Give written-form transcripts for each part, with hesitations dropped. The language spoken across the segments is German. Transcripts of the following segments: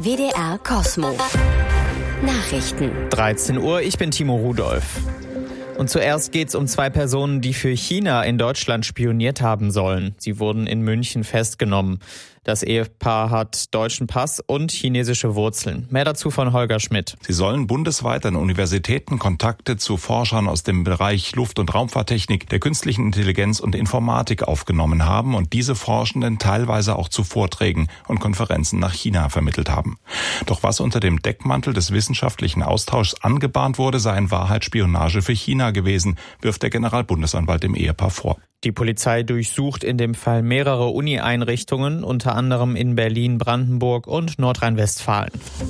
WDR Kosmo. Nachrichten. 13 Uhr, ich bin Timo Rudolph. Und zuerst geht's um 2 Personen, die für China in Deutschland spioniert haben sollen. Sie wurden in München festgenommen. Das Ehepaar hat deutschen Pass und chinesische Wurzeln. Mehr dazu von Holger Schmidt. Sie sollen bundesweit an Universitäten Kontakte zu Forschern aus dem Bereich Luft- und Raumfahrttechnik, der künstlichen Intelligenz und Informatik aufgenommen haben und diese Forschenden teilweise auch zu Vorträgen und Konferenzen nach China vermittelt haben. Doch was unter dem Deckmantel des wissenschaftlichen Austauschs angebahnt wurde, sei in Wahrheit Spionage für China gewesen, wirft der Generalbundesanwalt dem Ehepaar vor. Die Polizei durchsucht in dem Fall mehrere Uni-Einrichtungen, unter anderem in Berlin, Brandenburg und Nordrhein-Westfalen.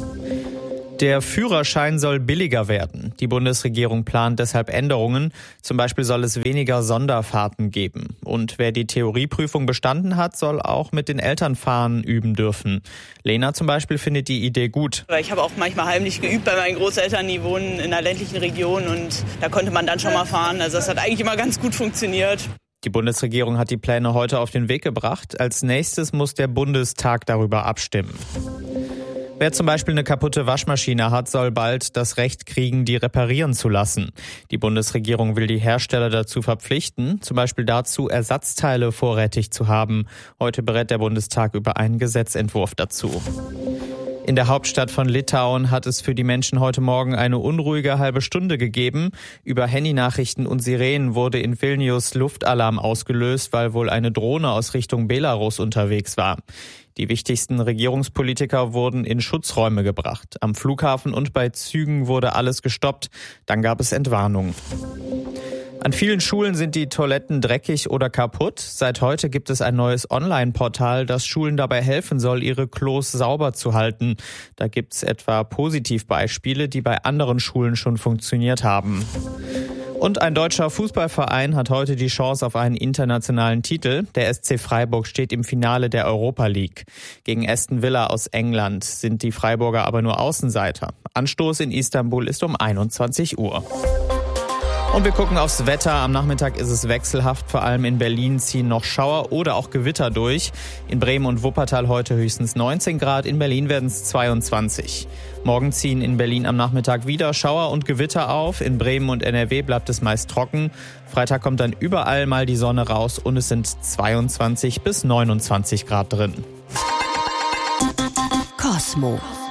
Der Führerschein soll billiger werden. Die Bundesregierung plant deshalb Änderungen. Zum Beispiel soll es weniger Sonderfahrten geben. Und wer die Theorieprüfung bestanden hat, soll auch mit den Eltern fahren üben dürfen. Lena zum Beispiel findet die Idee gut. Ich habe auch manchmal heimlich geübt bei meinen Großeltern, die wohnen in einer ländlichen Region und da konnte man dann schon mal fahren. Also das hat eigentlich immer ganz gut funktioniert. Die Bundesregierung hat die Pläne heute auf den Weg gebracht. Als nächstes muss der Bundestag darüber abstimmen. Wer zum Beispiel eine kaputte Waschmaschine hat, soll bald das Recht kriegen, die reparieren zu lassen. Die Bundesregierung will die Hersteller dazu verpflichten, zum Beispiel dazu, Ersatzteile vorrätig zu haben. Heute berät der Bundestag über einen Gesetzentwurf dazu. In der Hauptstadt von Litauen hat es für die Menschen heute Morgen eine unruhige halbe Stunde gegeben. Über Handynachrichten und Sirenen wurde in Vilnius Luftalarm ausgelöst, weil wohl eine Drohne aus Richtung Belarus unterwegs war. Die wichtigsten Regierungspolitiker wurden in Schutzräume gebracht. Am Flughafen und bei Zügen wurde alles gestoppt. Dann gab es Entwarnungen. An vielen Schulen sind die Toiletten dreckig oder kaputt. Seit heute gibt es ein neues Online-Portal, das Schulen dabei helfen soll, ihre Klos sauber zu halten. Da gibt es etwa Positivbeispiele, die bei anderen Schulen schon funktioniert haben. Und ein deutscher Fußballverein hat heute die Chance auf einen internationalen Titel. Der SC Freiburg steht im Finale der Europa League. Gegen Aston Villa aus England sind die Freiburger aber nur Außenseiter. Anstoß in Istanbul ist um 21 Uhr. Und wir gucken aufs Wetter. Am Nachmittag ist es wechselhaft. Vor allem in Berlin ziehen noch Schauer oder auch Gewitter durch. In Bremen und Wuppertal heute höchstens 19 Grad. In Berlin werden es 22. Morgen ziehen in Berlin am Nachmittag wieder Schauer und Gewitter auf. In Bremen und NRW bleibt es meist trocken. Freitag kommt dann überall mal die Sonne raus und es sind 22 bis 29 Grad drin. Kosmo.